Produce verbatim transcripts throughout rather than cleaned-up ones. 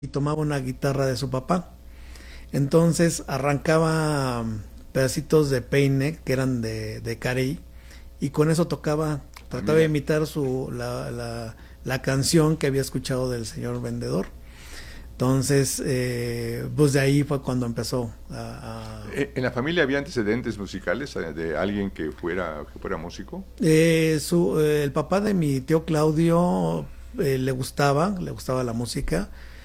y tomaba una guitarra de su papá. Entonces arrancaba pedacitos de peine que eran de, de Carey y con eso tocaba, Ah, trataba de mira. imitar su, la, la, la canción que había escuchado del señor vendedor. Entonces, eh, pues de ahí fue cuando empezó a... a Eh, ¿En la familia había antecedentes musicales eh, de alguien que fuera, que fuera músico? eh, su, eh, el papá de mi tío Claudio eh, le gustaba, le gustaba la música,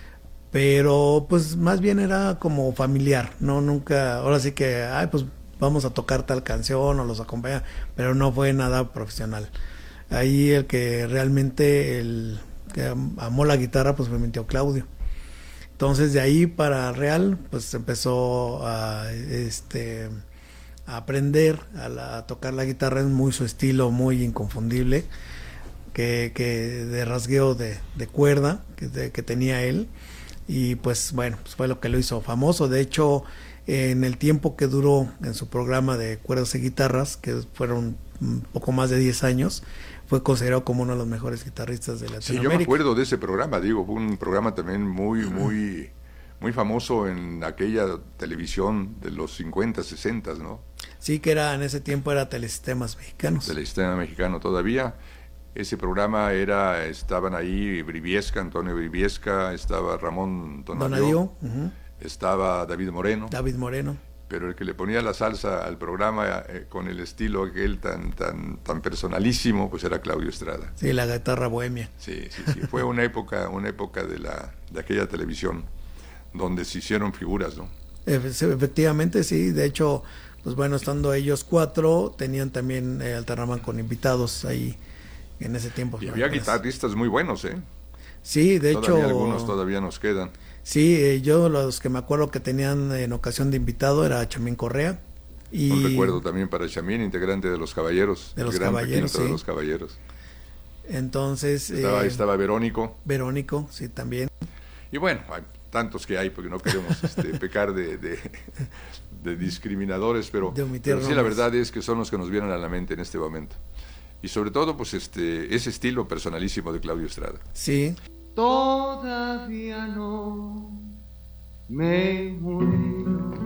pero pues más bien era como familiar, no nunca, ahora sí que, ay, pues vamos a tocar tal canción o los acompaña, pero no fue nada profesional. Ahí el que realmente el que amó la guitarra pues fue mi tío Claudio. Entonces de ahí para real pues empezó a este a aprender a, la, a tocar la guitarra, es muy su estilo, muy inconfundible, que, que de rasgueo de, de cuerda que, de, que tenía él, y pues bueno, pues fue lo que lo hizo famoso. De hecho, en el tiempo que duró en su programa de cuerdas y guitarras, que fueron un poco más de diez años, fue considerado como uno de los mejores guitarristas de Sí, yo me Latinoamérica. acuerdo de ese programa, digo, fue un programa también muy, muy, muy famoso en aquella televisión de los cincuenta, sesenta, ¿no? Sí, que era en ese tiempo era Telesistemas Mexicanos. Del sistema mexicano todavía. Ese programa era, estaban ahí Briviesca, Antonio Briviesca, estaba Ramón Donadió, Donadío, uh-huh. estaba David Moreno, David Moreno. pero el que le ponía la salsa al programa eh, con el estilo aquel tan, tan, tan personalísimo, pues era Claudio Estrada. Sí, la guitarra bohemia. Sí, sí, sí. Fue una época, una época de la, de aquella televisión donde se hicieron figuras, ¿no? Efectivamente, sí. De hecho, pues bueno, estando ellos cuatro, tenían también, eh, alternaban con invitados ahí en ese tiempo. Y había Pues, guitarristas muy buenos, ¿eh? sí, de Todavía hecho, algunos todavía nos quedan. sí, eh, yo los que me acuerdo que tenían en ocasión de invitado era Chamín Correa Un y recuerdo también para Chamín, integrante de los Caballeros, de el los gran Caballeros, requinto de sí. los Caballeros. Entonces, Estaba, eh, estaba Verónico. Verónico, sí, también. Y bueno, hay tantos que hay, porque no queremos este, pecar de, de, de discriminadores, pero, De omitir pero sí, la nombres. verdad es que son los que nos vienen a la mente en este momento. Y sobre todo, pues este ese estilo personalísimo de Claudio Estrada. Sí, Todavía no me muero